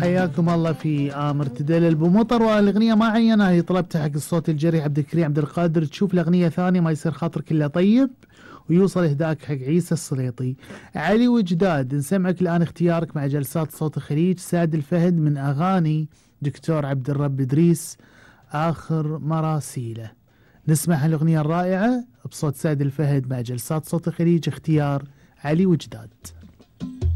حياكم الله في آمر تدلل بمطر. والأغنية ما عينها، هي طلبتها حق الصوت الجريح عبد الكريم عبد القادر. تشوف الأغنية ثانية ما يصير خاطرك إلا طيب، ويوصل إهداك حق عيسى السليطي. علي وجداد نسمعك الآن اختيارك مع جلسات صوت الخليج. سعد الفهد من أغاني دكتور عبد الرب إدريس آخر مراسيله. نسمع الأغنية الرائعة بصوت سعد الفهد مع جلسات صوت الخليج، اختيار علي وجداد.